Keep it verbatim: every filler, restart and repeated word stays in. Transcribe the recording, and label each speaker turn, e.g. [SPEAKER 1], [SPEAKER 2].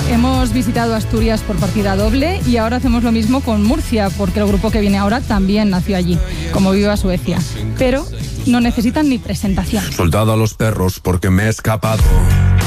[SPEAKER 1] Hemos visitado Asturias por partida doble y ahora hacemos lo mismo con Murcia, porque el grupo que viene ahora también nació allí, como Viva Suecia. Pero no necesitan ni presentación.
[SPEAKER 2] Soldado a los perros porque me he escapado.